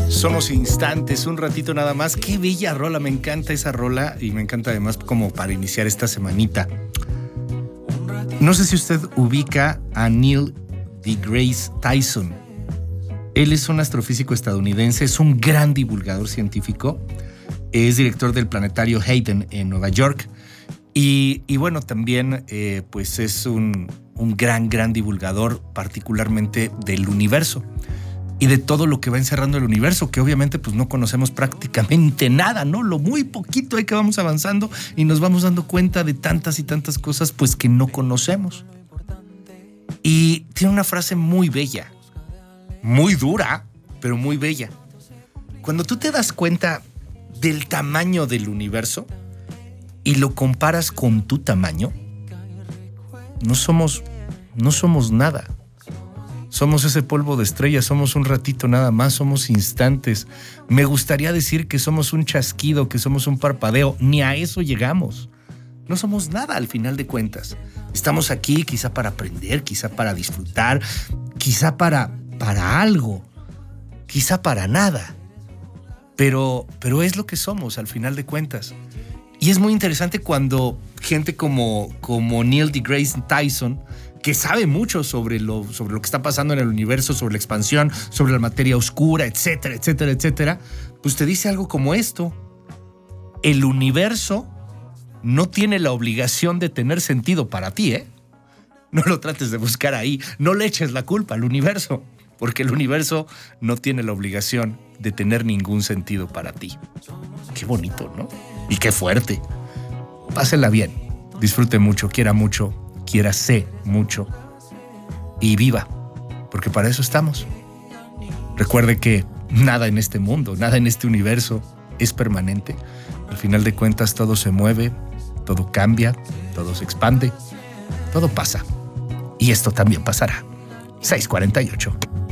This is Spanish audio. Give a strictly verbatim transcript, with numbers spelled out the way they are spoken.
Somos instantes, un ratito nada más. Qué bella rola, me encanta esa rola y me encanta además como para iniciar esta semanita. No sé si usted ubica a Neil deGrasse Tyson. Él es un astrofísico estadounidense, es un gran divulgador científico, es director del planetario Hayden en Nueva York y, y bueno, también eh, pues es un, un gran, gran divulgador particularmente del universo y de todo lo que va encerrando el universo, que obviamente pues no conocemos prácticamente nada, ¿no? Lo muy poquito hay que vamos avanzando y nos vamos dando cuenta de tantas y tantas cosas pues que no conocemos. Y tiene una frase muy bella, muy dura, pero muy bella. Cuando tú te das cuenta del tamaño del universo y lo comparas con tu tamaño, no somos, no somos nada. Somos ese polvo de estrellas, somos un ratito nada más, somos instantes. Me gustaría decir que somos un chasquido, que somos un parpadeo. Ni a eso llegamos. No somos nada al final de cuentas. Estamos aquí quizá para aprender, quizá para disfrutar, quizá para, para algo, quizá para nada. Pero, pero es lo que somos al final de cuentas. Y es muy interesante cuando gente como, como Neil deGrasse Tyson, que sabe mucho sobre lo, sobre lo que está pasando en el universo, sobre la expansión, sobre la materia oscura, etcétera, etcétera, etcétera, pues te dice algo como esto. El universo no tiene la obligación de tener sentido para ti, ¿eh? No lo trates de buscar ahí, no le eches la culpa al universo, porque el universo no tiene la obligación de tener ningún sentido para ti. Qué bonito, ¿no? Y qué fuerte. Pásela bien, disfrute mucho, quiera mucho, quiérase mucho y viva, porque para eso estamos. Recuerde que nada en este mundo, nada en este universo es permanente. Al final de cuentas todo se mueve, todo cambia, todo se expande, todo pasa. Y esto también pasará. seis cuarenta y ocho.